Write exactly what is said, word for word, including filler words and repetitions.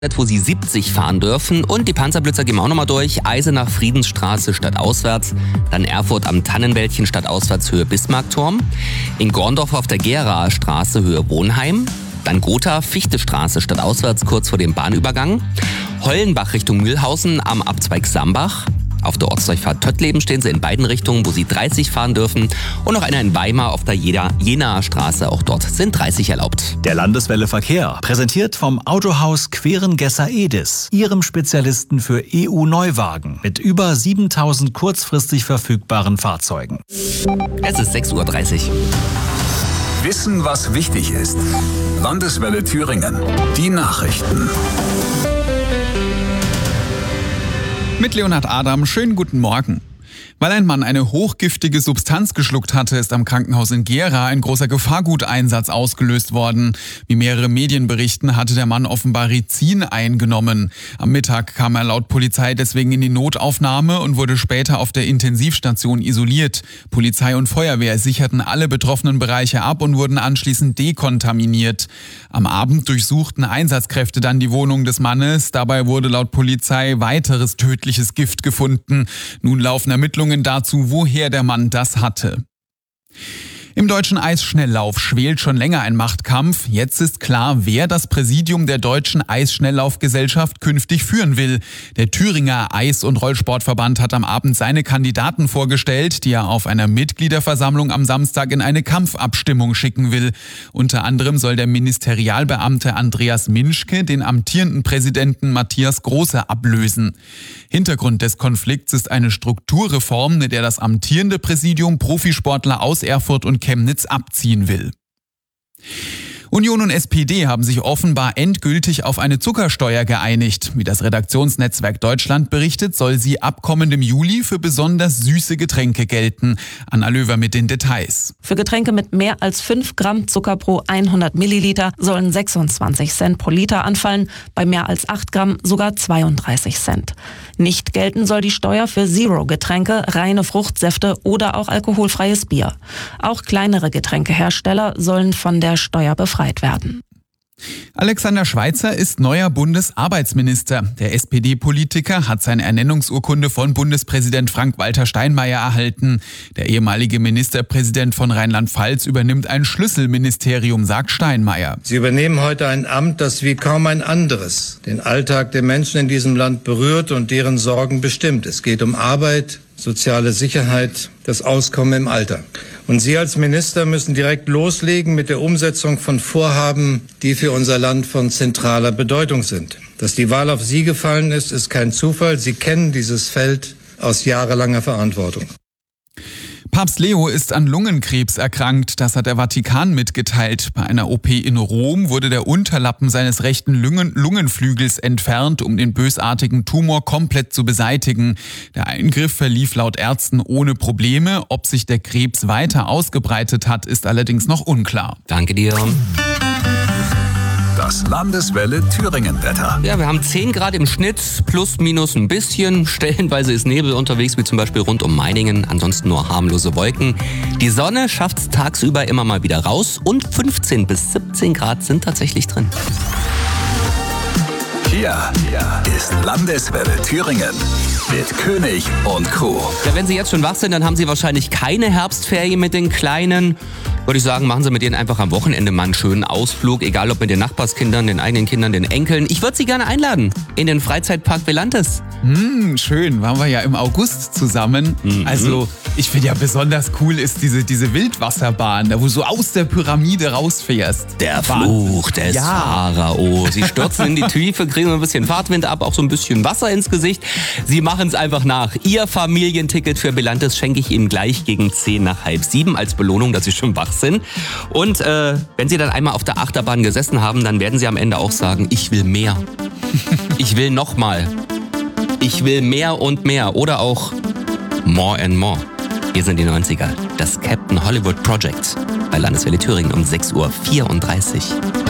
wo sie siebzig fahren dürfen. Und die Panzerblitzer gehen wir auch nochmal durch. Eisenach Friedensstraße stadtauswärts, dann Erfurt am Tannenwäldchen stadtauswärts Höhe Bismarckturm, in Gorndorf auf der Geraer Straße Höhe Wohnheim, dann Gotha Fichtestraße stadtauswärts kurz vor dem Bahnübergang, Hollenbach Richtung Mühlhausen am Abzweig Sambach. Auf der Ortsdurchfahrt Töttleben stehen sie in beiden Richtungen, wo sie dreißig fahren dürfen. Und noch einer in Weimar auf der Jenaer Straße, auch dort sind dreißig erlaubt. Der Landeswelle Verkehr, präsentiert vom Autohaus Querengesser-Edis, Ihrem Spezialisten für E U-Neuwagen mit über siebentausend kurzfristig verfügbaren Fahrzeugen. Es ist sechs Uhr dreißig. Wissen, was wichtig ist. Landeswelle Thüringen. Die Nachrichten. Mit Leonhard Adam, schönen guten Morgen. Weil ein Mann eine hochgiftige Substanz geschluckt hatte, ist am Krankenhaus in Gera ein großer Gefahrguteinsatz ausgelöst worden. Wie mehrere Medien berichten, hatte der Mann offenbar Rizin eingenommen. Am Mittag kam er laut Polizei deswegen in die Notaufnahme und wurde später auf der Intensivstation isoliert. Polizei und Feuerwehr sicherten alle betroffenen Bereiche ab und wurden anschließend dekontaminiert. Am Abend durchsuchten Einsatzkräfte dann die Wohnung des Mannes. Dabei wurde laut Polizei weiteres tödliches Gift gefunden. Nun laufen Ermittlungen dazu, woher der Mann das hatte. Im deutschen Eisschnelllauf schwelt schon länger ein Machtkampf. Jetzt ist klar, wer das Präsidium der Deutschen Eisschnelllaufgesellschaft künftig führen will. Der Thüringer Eis- und Rollsportverband hat am Abend seine Kandidaten vorgestellt, die er auf einer Mitgliederversammlung am Samstag in eine Kampfabstimmung schicken will. Unter anderem soll der Ministerialbeamte Andreas Minschke den amtierenden Präsidenten Matthias Große ablösen. Hintergrund des Konflikts ist eine Strukturreform, mit der das amtierende Präsidium Profisportler aus Erfurt und Chemnitz abziehen will. Union und S P D haben sich offenbar endgültig auf eine Zuckersteuer geeinigt. Wie das Redaktionsnetzwerk Deutschland berichtet, soll sie ab kommendem Juli für besonders süße Getränke gelten. Anna Löwer mit den Details. Für Getränke mit mehr als fünf Gramm Zucker pro hundert Milliliter sollen sechsundzwanzig Cent pro Liter anfallen, bei mehr als acht Gramm sogar zweiunddreißig Cent. Nicht gelten soll die Steuer für Zero-Getränke, reine Fruchtsäfte oder auch alkoholfreies Bier. Auch kleinere Getränkehersteller sollen von der Steuer befreit werden. Alexander Schweitzer ist neuer Bundesarbeitsminister. Der S P D-Politiker hat seine Ernennungsurkunde von Bundespräsident Frank-Walter Steinmeier erhalten. Der ehemalige Ministerpräsident von Rheinland-Pfalz übernimmt ein Schlüsselministerium, sagt Steinmeier. Sie übernehmen heute ein Amt, das wie kaum ein anderes den Alltag der Menschen in diesem Land berührt und deren Sorgen bestimmt. Es geht um Arbeit, soziale Sicherheit, das Auskommen im Alter. Und Sie als Minister müssen direkt loslegen mit der Umsetzung von Vorhaben, die für unser Land von zentraler Bedeutung sind. Dass die Wahl auf Sie gefallen ist, ist kein Zufall. Sie kennen dieses Feld aus jahrelanger Verantwortung. Papst Leo ist an Lungenkrebs erkrankt, das hat der Vatikan mitgeteilt. Bei einer O P in Rom wurde der Unterlappen seines rechten Lungen- Lungenflügels entfernt, um den bösartigen Tumor komplett zu beseitigen. Der Eingriff verlief laut Ärzten ohne Probleme. Ob sich der Krebs weiter ausgebreitet hat, ist allerdings noch unklar. Danke dir. Das Landeswelle Thüringen-Wetter. Ja, wir haben zehn Grad im Schnitt, plus minus ein bisschen. Stellenweise ist Nebel unterwegs, wie zum Beispiel rund um Meiningen. Ansonsten nur harmlose Wolken. Die Sonne schafft es tagsüber immer mal wieder raus und fünfzehn bis siebzehn Grad sind tatsächlich drin. Hier, hier ist Landeswelle Thüringen mit König und Co. Ja, wenn Sie jetzt schon wach sind, dann haben Sie wahrscheinlich keine Herbstferien mit den Kleinen. Würde ich sagen, machen Sie mit denen einfach am Wochenende mal einen schönen Ausflug, egal ob mit den Nachbarskindern, den eigenen Kindern, den Enkeln. Ich würde Sie gerne einladen in den Freizeitpark Velantes. Hm, schön, waren wir ja im August zusammen. Mhm. Also ich finde ja besonders cool ist diese, diese Wildwasserbahn, da wo du so aus der Pyramide rausfährst. Der Fluch des ja. Pharao. Sie stürzen in die Tiefe, kriegen ein bisschen Fahrtwind ab, auch so ein bisschen Wasser ins Gesicht. Sie machen es einfach nach. Ihr Familienticket für Velantes schenke ich Ihnen gleich gegen zehn nach halb sieben als Belohnung, dass Sie schon wach sind. Und äh, wenn Sie dann einmal auf der Achterbahn gesessen haben, dann werden Sie am Ende auch sagen, ich will mehr. Ich will noch mal. Ich will mehr und mehr. Oder auch more and more. Hier sind die neunziger. Das Captain Hollywood Project bei Landeswelle Thüringen um sechs Uhr vierunddreißig.